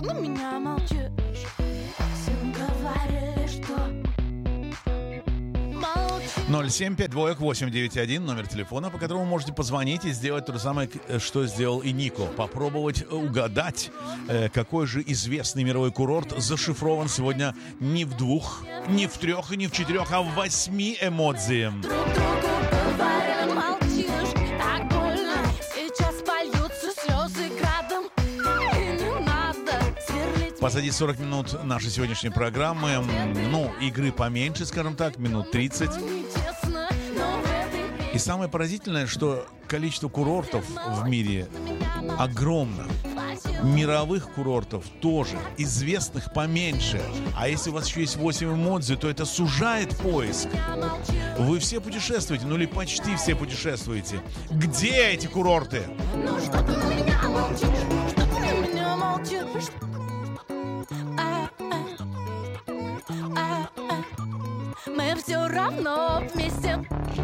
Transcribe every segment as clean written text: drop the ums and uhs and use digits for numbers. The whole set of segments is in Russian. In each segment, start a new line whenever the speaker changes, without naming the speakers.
на меня молчишь. Всем говорили, что
0752891, номер телефона, по которому можете позвонить и сделать то же самое, что сделал и Нико. Попробовать угадать, какой же известный мировой курорт зашифрован сегодня не в 2, не в 3 и не в 4, а в 8 эмодзи.
друг другу говорили, молчишь. Так больно, сейчас польются слезы градом. И не надо сверлить.
Позади 40 минут нашей сегодняшней программы. Ну, игры поменьше, скажем так, минут 30.
Нечестно, но в этой
И самое поразительное, что количество курортов в мире огромно. Мировых курортов тоже, известных поменьше. А если у вас еще есть 8 эмодзи, то это сужает поиск. Вы все путешествуете, ну или почти все путешествуете. Где эти курорты?
Ну что ты на меня молчишь? Что ты на меня молчишь? Мы все равно вместе.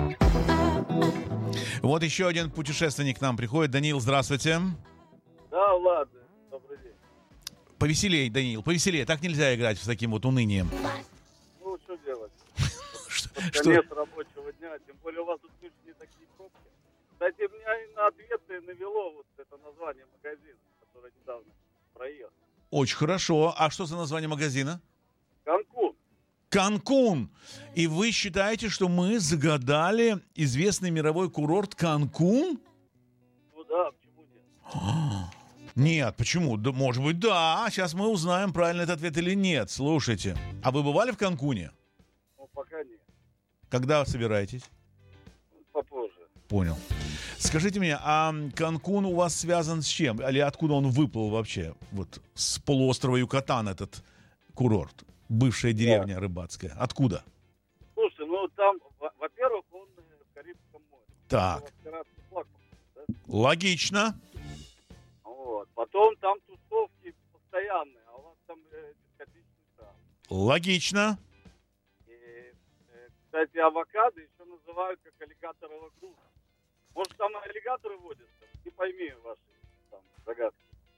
Вот еще один путешественник к нам приходит. Даниил, здравствуйте.
Да, ладно, добрый день.
Повеселей, Даниил, повеселее. Так нельзя играть с таким вот унынием.
Ну, что делать?
Что?
Конец рабочего дня, тем более у вас тут слышно не такие пробки. Кстати, меня и на ответы навело вот это название магазина, который недавно проехал.
Очень хорошо. А что за название магазина?
Канкун.
Канкун. И вы считаете, что мы загадали известный мировой курорт Канкун?
Ну да, почему нет?
Нет, почему? Да, может быть, да. Сейчас мы узнаем, правильно этот ответ или нет. Слушайте. А вы бывали в Канкуне?
Ну, пока нет.
Когда собираетесь?
Попозже.
Понял. Скажите мне, а Канкун у вас связан с чем? Или откуда он выплыл вообще? Вот с полуострова Юкатан этот курорт. Бывшая деревня рыбацкая. Откуда?
Слушай, ну там, во-первых, он в Карибском море.
Так.
У вас пиратский флаг, да?
Логично.
Вот. Потом там тусовки постоянные, а у вас там дискотечный там.
Логично.
И, кстати, авокадо еще называют как аллигаторова груша. Может, там аллигаторы водятся? Не пойми ваши там загадки.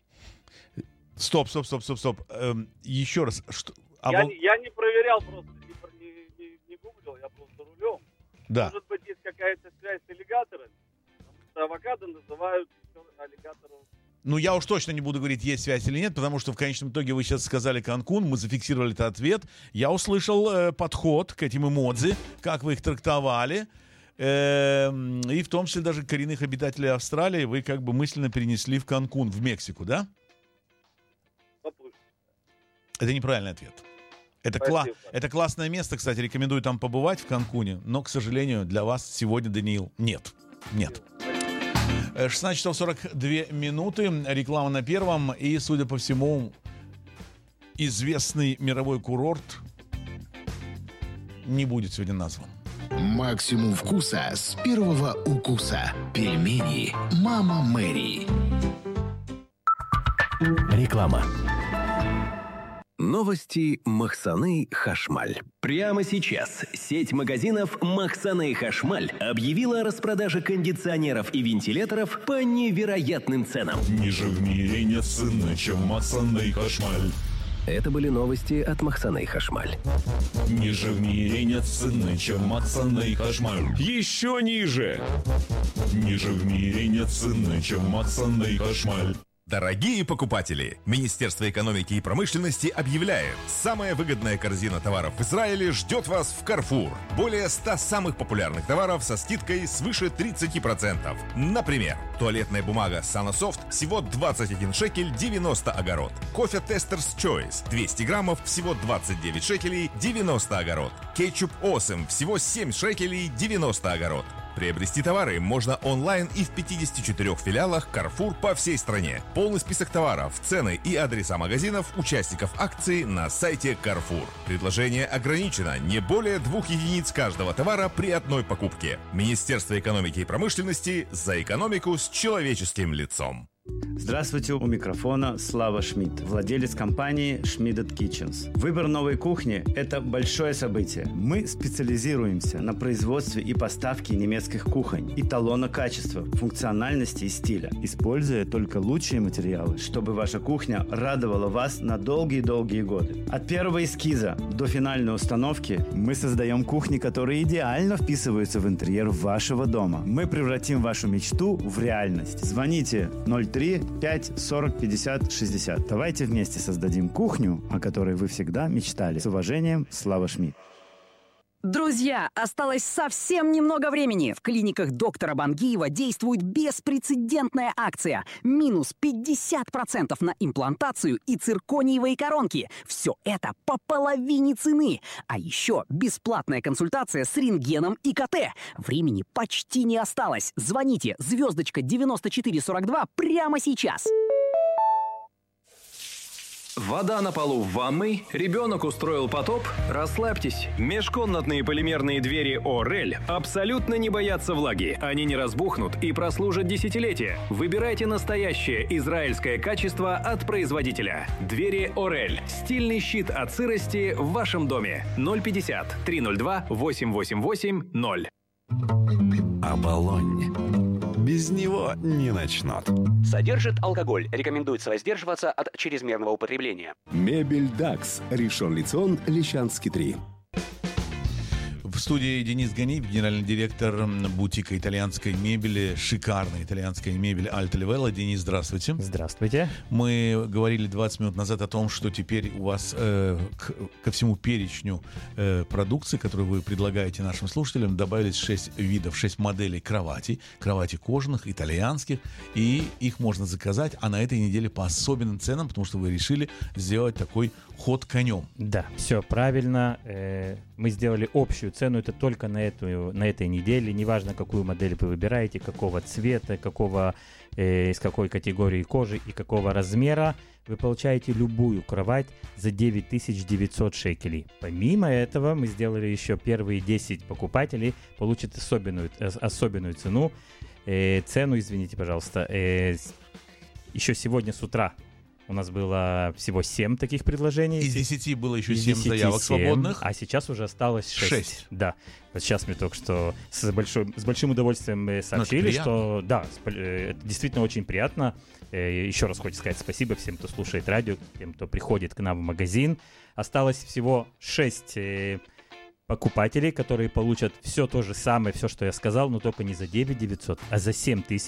Стоп. Еще раз. Что?
Я не проверял просто, не гуглил, я просто рулем.
Да.
Может быть, есть какая-то связь с аллигаторами? Потому что авокадо называют еще аллигатором.
Ну, я уж точно не буду говорить, есть связь или нет, потому что в конечном итоге вы сейчас сказали Канкун, мы зафиксировали этот ответ. Я услышал подход к этим эмодзи, как вы их трактовали. И в том числе даже коренных обитателей Австралии вы как бы мысленно перенесли в Канкун, в Мексику, да?
Допустим.
Это неправильный ответ. Это классное место, кстати, рекомендую там побывать в Канкуне, но, к сожалению, для вас сегодня, Даниил, нет. 16 часов 42 минуты, реклама на первом, и, судя по всему, известный мировой курорт не будет сегодня назван.
Максимум вкуса с первого укуса. Пельмени «Мама Мэри».
Реклама. Новости Махсаны Хашмаль. Прямо сейчас сеть магазинов Махсаны Хашмаль объявила о распродаже кондиционеров и вентиляторов по невероятным ценам.
Ниже в мире нет цены, чем Махсаны Хашмаль.
Это были новости от Махсаны Хашмаль.
Ниже в мире нет цены, чем Махсаны Хашмаль.
Еще ниже!
Ниже в мире нет цены, чем Махсаны Хашмаль.
Дорогие покупатели, Министерство экономики и промышленности объявляет: самая выгодная корзина товаров в Израиле ждет вас в Carrefour. Более 100 самых популярных товаров со скидкой свыше 30%. Например, туалетная бумага Sanosoft всего 21 шекель 90 огород. Кофе Tester's Choice 200 граммов всего 29 шекелей 90 огород. Кетчуп Awesome всего 7 шекелей 90 огород. Приобрести товары можно онлайн и в 54 филиалах Carrefour по всей стране. Полный список товаров, цены и адреса магазинов, участников акции на сайте Carrefour. Предложение ограничено, не более 2 единиц каждого товара при одной покупке. Министерство экономики и промышленности, за экономику с человеческим лицом.
Здравствуйте, у микрофона Слава Шмидт, владелец компании Schmidт Kitchens. Выбор новой кухни – это большое событие. Мы специализируемся на производстве и поставке немецких кухонь, эталона качества, функциональности и стиля, используя только лучшие материалы, чтобы ваша кухня радовала вас на долгие-долгие годы. От первого эскиза до финальной установки мы создаем кухни, которые идеально вписываются в интерьер вашего дома. Мы превратим вашу мечту в реальность. Звоните 03 5 40 50 60. Давайте вместе создадим кухню, о которой вы всегда мечтали. С уважением, Слава Шмидт.
Друзья, осталось совсем немного времени. В клиниках доктора Бангиева действует беспрецедентная акция. Минус 50% на имплантацию и циркониевые коронки. Все это по половине цены. А еще бесплатная консультация с рентгеном и КТ. Времени почти не осталось. Звоните звездочка 9442 прямо сейчас.
Вода на полу в ванной, ребенок устроил потоп? Расслабьтесь. Межкомнатные полимерные двери Орель абсолютно не боятся влаги. Они не разбухнут и прослужат десятилетия. Выбирайте настоящее израильское качество от производителя. Двери Орель. Стильный щит от сырости в вашем доме. 050 302 888 0.
Оболонь. Без него не начнут.
Содержит алкоголь. Рекомендуется воздерживаться от чрезмерного употребления.
Мебель Дакс. Ришон Лицион, Лещанский 3.
В студии Денис Ганиев, генеральный директор бутика итальянской мебели, шикарной итальянской мебели Альто Ливелло. Денис, здравствуйте.
Здравствуйте.
Мы говорили 20 минут назад о том, что теперь у вас ко всему перечню продукции, которую вы предлагаете нашим слушателям, добавились 6 видов, 6 моделей кроватей. Кровати кожаных, итальянских. И их можно заказать, а на этой неделе по особенным ценам, потому что вы решили сделать такой ход конем.
Да, все правильно. Мы сделали общую цену, это только на этой неделе. Неважно, какую модель вы выбираете, какого цвета, из какой категории кожи и какого размера. Вы получаете любую кровать за 9900 шекелей. Помимо этого, мы сделали еще первые 10 покупателей получат особенную цену. Извините, пожалуйста. Еще сегодня с утра у нас было всего 7 таких предложений.
Из 10 было еще 7 заявок свободных.
А сейчас уже осталось 6. Да. Вот сейчас мне только что с большим удовольствием сообщили, что да, это действительно очень приятно. Еще раз хочу сказать спасибо всем, кто слушает радио, тем, кто приходит к нам в магазин. Осталось всего 6 покупателей, которые получат все то же самое, все, что я сказал, но только не за 9900, а за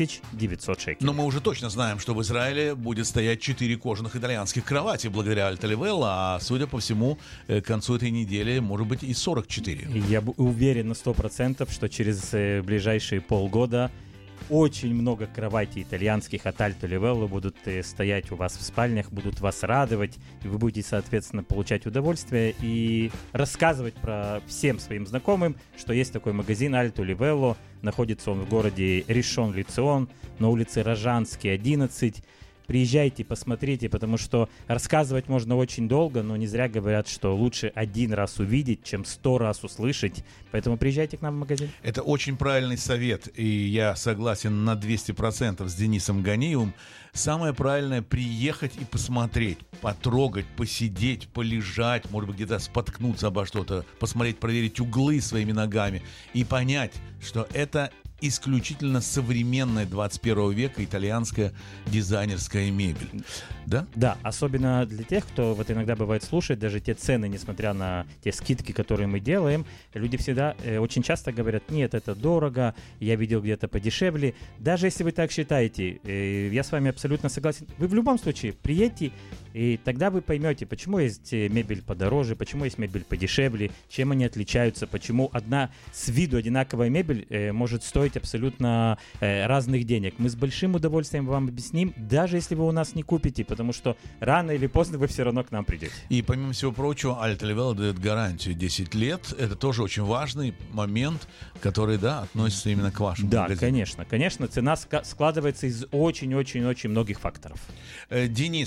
7900 шекелей.
Но мы уже точно знаем, что в Израиле будет стоять 4 кожаных итальянских кровати благодаря Альто Ливелло, а, судя по всему, к концу этой недели, может быть, и 44.
Я уверен на 100%, что через ближайшие полгода очень много кроватей итальянских от Альто Ливелло будут стоять у вас в спальнях, будут вас радовать, и вы будете, соответственно, получать удовольствие и рассказывать про всем своим знакомым, что есть такой магазин Альто Ливелло. Находится он в городе Ришон Лицион, на улице Рожанский, 11. Приезжайте, посмотрите, потому что рассказывать можно очень долго, но не зря говорят, что лучше один раз увидеть, чем 100 раз услышать. Поэтому приезжайте к нам в магазин.
Это очень правильный совет, и я согласен на 200% с Денисом Ганиевым. Самое правильное — приехать и посмотреть, потрогать, посидеть, полежать, может быть, где-то споткнуться обо что-то, посмотреть, проверить углы своими ногами и понять, что это исключительно современная 21 века итальянская дизайнерская мебель. Да?
Да, особенно для тех, кто вот иногда бывает слушает, даже те цены, несмотря на те скидки, которые мы делаем, люди всегда очень часто говорят: нет, это дорого, я видел где-то подешевле. Даже если вы так считаете, я с вами абсолютно согласен, вы в любом случае приедьте, и тогда вы поймете, почему есть мебель подороже, почему есть мебель подешевле, чем они отличаются, почему одна с виду одинаковая мебель может стоить абсолютно разных денег. Мы с большим удовольствием вам объясним, даже если вы у нас не купите, потому что рано или поздно вы все равно к нам придете.
И помимо всего прочего, Альто Ливелло дает гарантию 10 лет. Это тоже очень важный момент, который, да, относится именно к вашему магазину.
Да, конечно. Конечно, цена складывается из очень-очень-очень многих факторов.
Денис,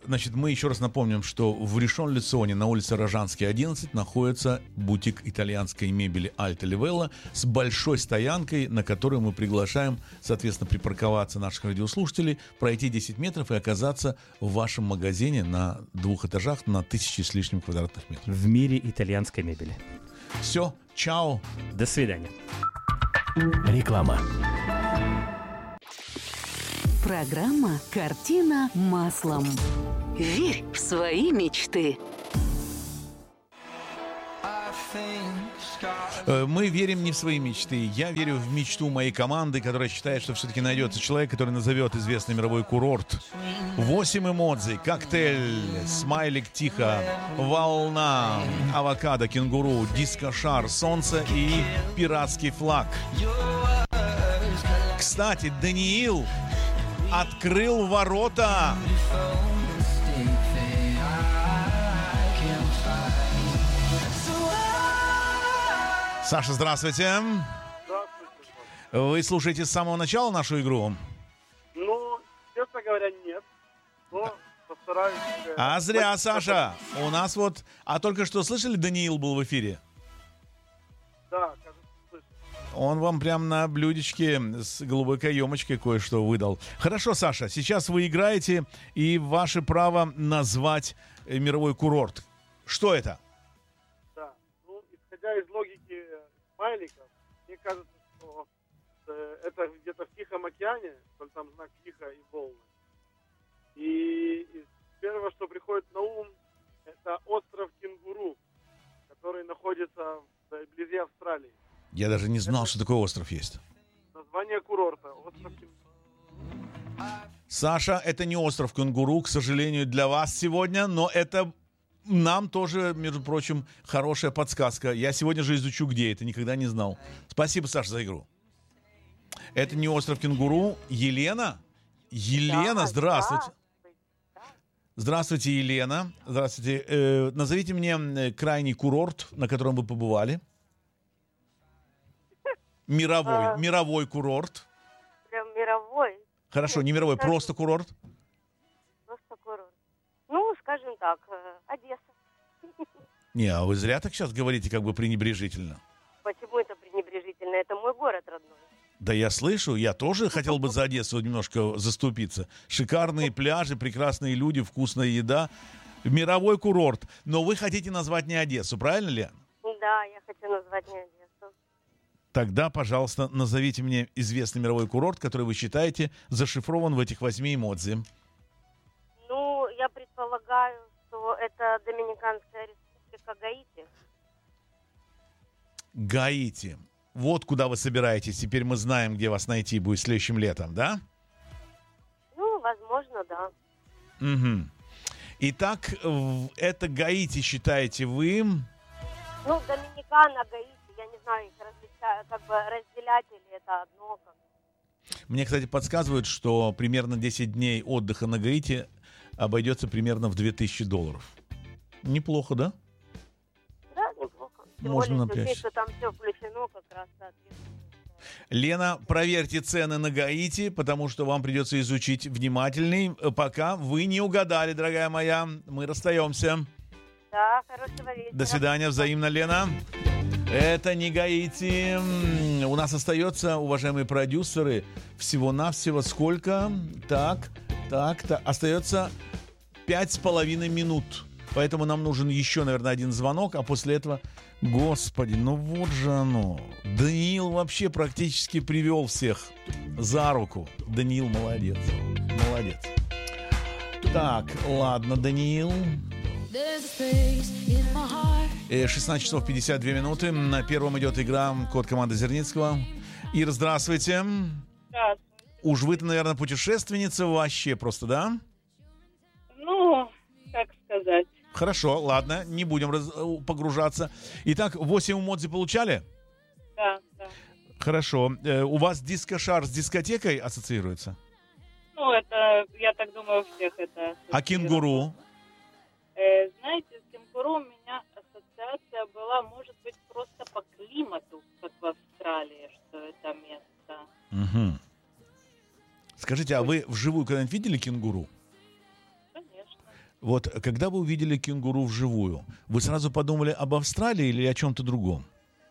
Значит, мы еще раз напомним, что в Ришон-ле-Ционе на улице Рожанской, 11 находится бутик итальянской мебели Альта Ливелла с большой стоянкой, на которую мы приглашаем, соответственно, припарковаться наших радиослушателей, пройти 10 метров и оказаться в вашем магазине на 2 этажах на 1000 с лишним квадратных метров.
В мире итальянской мебели.
Все, чао.
До свидания.
Реклама.
Программа «Картина маслом». Верь в свои мечты.
Мы верим не в свои мечты. Я верю в мечту моей команды, которая считает, что все-таки найдется человек, который назовет известный мировой курорт. 8 эмодзи, коктейль, смайлик тихо, волна, авокадо, кенгуру, диско-шар, солнце и пиратский флаг. Кстати, Даниил открыл ворота. Саша, здравствуйте.
Здравствуйте.
Вы слушаете с самого начала нашу игру?
Ну, честно говоря, нет. Но постараюсь...
А зря, Саша. У нас вот... А только что слышали, Даниил был в эфире?
Да, кажется, слышал.
Он вам прям на блюдечке с голубой каемочкой кое-что выдал. Хорошо, Саша, сейчас вы играете, и ваше право назвать мировой курорт. Что это?
Да. Ну, исходя из логики смайликов, мне кажется, что это где-то в Тихом океане, только там знак тихо и волны. И первое, что приходит на ум, это остров Кенгуру, который находится вблизи Австралии.
Я даже не знал, что такой остров есть.
Название курорта — остров Кенгуру.
Саша, это не остров Кенгуру, к сожалению, для вас сегодня, но это нам тоже, между прочим, хорошая подсказка. Я сегодня же изучу, где это, никогда не знал. Спасибо, Саша, за игру. Это не остров Кенгуру. Елена? Елена, здравствуйте. Здравствуйте, Елена. Здравствуйте. Назовите мне крайний курорт, на котором вы побывали. Мировой курорт.
Прям мировой?
Хорошо, не мировой, просто курорт.
Просто курорт. Ну, скажем так, Одесса.
Не, а вы зря так сейчас говорите, как бы пренебрежительно.
Почему это пренебрежительно? Это мой город родной.
Да я слышу, я тоже хотел бы за Одессу немножко заступиться. Шикарные пляжи, прекрасные люди, вкусная еда. Мировой курорт. Но вы хотите назвать не Одессу, правильно ли?
Да, я хочу назвать не Одессу.
Тогда, пожалуйста, назовите мне известный мировой курорт, который вы считаете зашифрован в этих 8 эмодзи.
Ну, я предполагаю, что это Доминиканская республика Гаити.
Гаити. Вот куда вы собираетесь. Теперь мы знаем, где вас найти будет следующим летом, да?
Ну, возможно, да.
Угу. Итак, это Гаити, считаете вы?
Ну, Доминикана, Гаити, я не знаю, их разделять или это одно.
Мне, кстати, подсказывают, что примерно 10 дней отдыха на Гаити обойдется примерно в $2000. Неплохо, да?
Да, неплохо. Тем
Можно
более,
напрячься.
что там все включено как раз, соответственно.
Лена, проверьте цены на Гаити, потому что вам придется изучить внимательней. Пока вы не угадали, дорогая моя. Мы расстаемся.
Да, хорошего вечера.
До свидания, взаимно, Лена. Это не Гаити. У нас остается, уважаемые продюсеры, всего-навсего сколько? Так. Остается 5,5 минут. Поэтому нам нужен еще, наверное, один звонок, а после этого... Господи, ну вот же оно. Даниил вообще практически привел всех за руку. Даниил молодец. Молодец. Так, ладно, Даниил. 16 часов 52 минуты. На первом идет игра «Код команды Зерницкого». Ира, здравствуйте.
Здравствуйте.
Уж вы-то, наверное, путешественница вообще просто, да?
Ну, как сказать.
Хорошо, ладно, не будем погружаться. Итак, 8 эмодзи получали?
Да.
Хорошо. У вас диско-шар с дискотекой ассоциируется?
Ну, это, я так думаю, у всех это...
А кенгуру?
Знаете, с кенгуру у меня ассоциация была, может быть, просто по климату, как в Австралии, что это место.
Угу. Скажите, а вы вживую когда-нибудь видели кенгуру?
Конечно.
Вот когда вы увидели кенгуру вживую, вы сразу подумали об Австралии или о чем-то другом?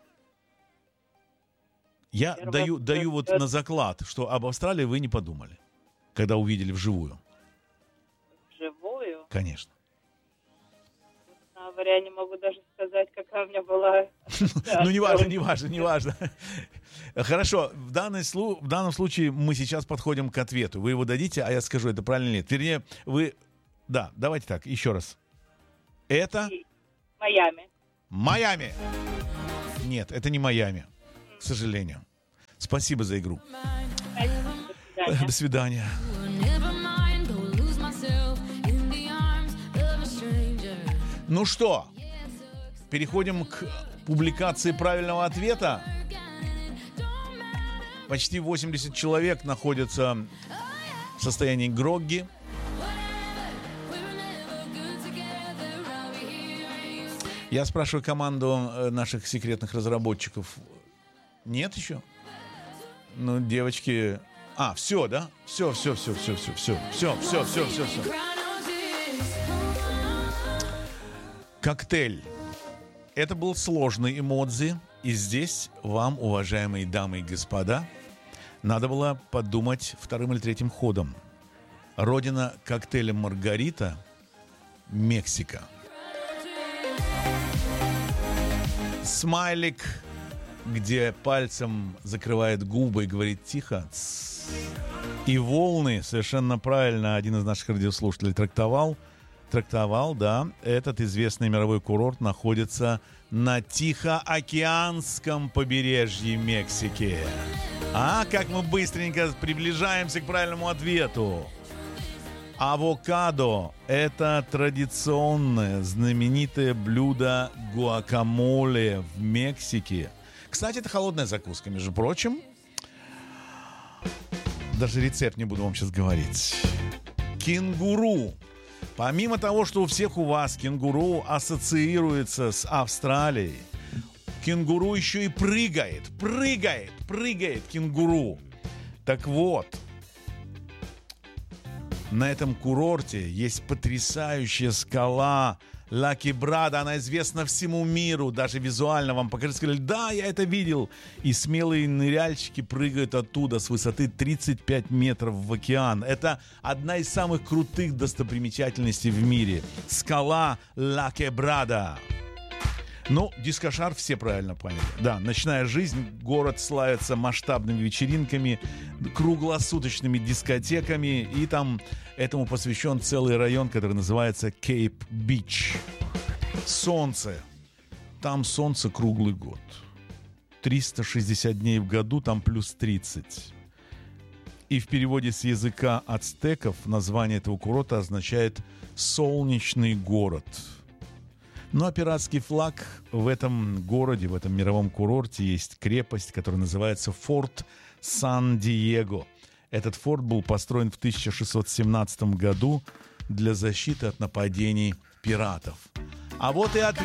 Я даю вот на заклад, что об Австралии вы не подумали, когда увидели вживую.
Вживую?
Конечно.
Я не могу даже сказать, какая у меня была...
Ну, не важно. Хорошо, в данном случае мы сейчас подходим к ответу. Вы его дадите, а я скажу, это правильно или нет. Вернее, вы... Да, давайте так, еще раз. Это...
Майами.
Майами. Нет, это не Майами, к сожалению. Спасибо за игру. До свидания. Ну что, переходим к публикации правильного ответа. Почти 80 человек находятся в состоянии грогги. Я спрашиваю команду наших секретных разработчиков. Нет еще? Ну, девочки... все, да? Все. Коктейль. Это был сложный эмодзи. И здесь вам, уважаемые дамы и господа, надо было подумать вторым или третьим ходом. Родина коктейля «Маргарита» — Мексика. Смайлик, где пальцем закрывает губы и говорит тихо. И волны, совершенно правильно один из наших радиослушателей трактовал, да, этот известный мировой курорт находится на Тихоокеанском побережье Мексики. Как мы быстренько приближаемся к правильному ответу. Авокадо – это традиционное знаменитое блюдо гуакамоле в Мексике. Кстати, это холодная закуска, между прочим. Даже рецепт не буду вам сейчас говорить. Кенгуру. Помимо того, что у всех у вас кенгуру ассоциируется с Австралией, кенгуру еще и прыгает кенгуру. Так вот, на этом курорте есть потрясающая скала Ла Кебрада. Она известна всему миру, даже визуально вам покажут. Сказали, да, я это видел. И смелые ныряльщики прыгают оттуда с высоты 35 метров в океан. Это одна из самых крутых достопримечательностей в мире. Скала Ла Кебрада. Ну, дискошар все правильно поняли. Да, ночная жизнь, город славится масштабными вечеринками, круглосуточными дискотеками, и там этому посвящен целый район, который называется Кейп-Бич. Солнце. Там солнце круглый год. 360 дней в году, там плюс 30. И в переводе с языка ацтеков название этого курорта означает «солнечный город». Ну а пиратский флаг в этом городе, в этом мировом курорте есть крепость, которая называется Форт Сан-Диего. Этот форт был построен в 1617 году для защиты от нападений пиратов. А вот и ответ.